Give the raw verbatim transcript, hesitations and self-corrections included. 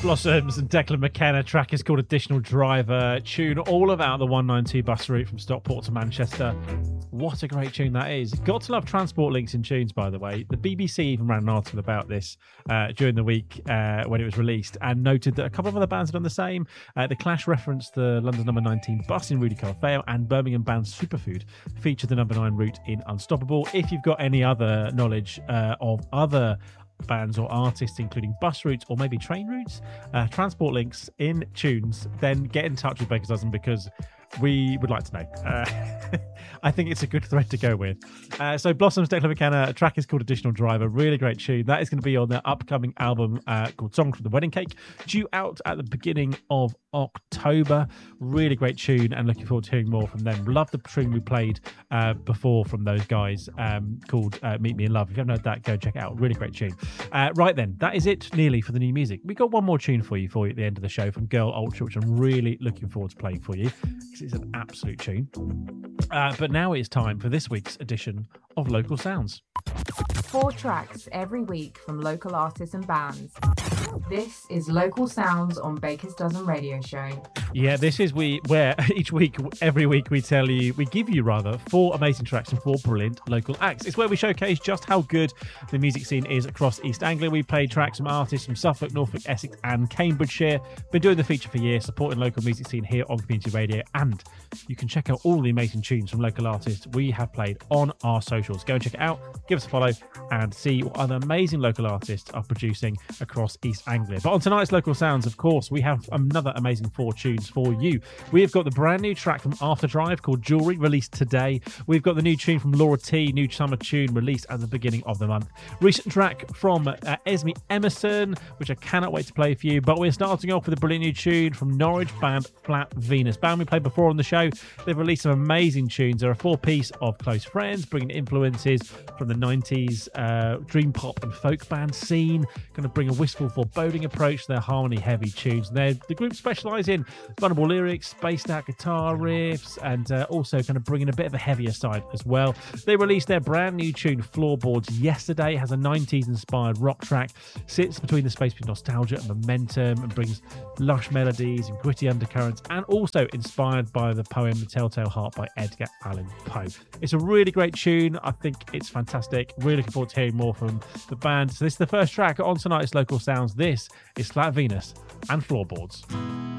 Blossoms and Declan McKenna. Track is called Additional Driver. Tune all about the one ninety-two bus route from Stockport to Manchester. What a great tune that is. Got to love Transport Links in tunes, by the way. The B B C even ran an article about this uh, during the week uh, when it was released and noted that a couple of other bands had done the same. Uh, the Clash referenced the London number nineteen bus in Rudy Carl and Birmingham band Superfood featured the number nine route in Unstoppable. If you've got any other knowledge uh, of other bands or artists, including bus routes or maybe train routes, uh, Transport Links in tunes, then get in touch with Baker's Dozen because we would like to know. Uh, I think it's a good thread to go with. Uh, so Blossoms, Declan McKenna, a track is called Additional Driver. Really great tune. That is going to be on their upcoming album uh, called Song from the Wedding Cake, due out at the beginning of October. Really great tune and looking forward to hearing more from them. Love the tune we played uh, before from those guys um, called uh, Meet Me in Love. If you haven't heard that, go check it out. Really great tune. Uh, right then, that is it nearly for the new music. We got one more tune for you for you at the end of the show from Girl Ultra, which I'm really looking forward to playing for you because it's an absolute tune. Uh, but now it's time for this week's edition of Local Sounds. Four tracks every week from local artists and bands. This is Local Sounds on Baker's Dozen Radio Show. Yeah, this is we where each week, every week we tell you, we give you rather, four amazing tracks from four brilliant local acts. It's where we showcase just how good the music scene is across East Anglia. We play tracks from artists from Suffolk, Norfolk, Essex and Cambridgeshire. Been doing the feature for years, supporting local music scene here on Community Radio, and you can check out all the amazing tunes from local artists we have played on our socials. Go and check it out, give us a follow and see what other amazing local artists are producing across East Anglia. But on tonight's Local Sounds, of course, we have another amazing four tunes for you. We have got the brand new track from Afterdrive called Jewelry, released today. We've got the new tune from Laura T, new summer tune released at the beginning of the month. Recent track from uh, Esme Emerson, which I cannot wait to play for you. But we're starting off with a brilliant new tune from Norwich band Flat Venus. Band we played before on the show. They've released some amazing tunes. They're a four-piece of close friends, bringing influences from the nineties uh, dream pop and folk band scene. Going to bring a wistful, foreboding approach to their harmony-heavy tunes. They're, the group specialise in vulnerable lyrics, spaced out guitar riffs, and uh, also kind of bringing a bit of a heavier side as well. They released their brand new tune Floorboards yesterday. It has a nineties inspired rock track, sits between the space between nostalgia and momentum, and brings lush melodies and gritty undercurrents, and also inspired by the poem The Telltale Heart by Edgar Allan Poe. It's a really great tune. I think it's fantastic. Really looking forward to hearing more from the band. So this is the first track on tonight's Local Sounds. This is Flat Venus and Floorboards.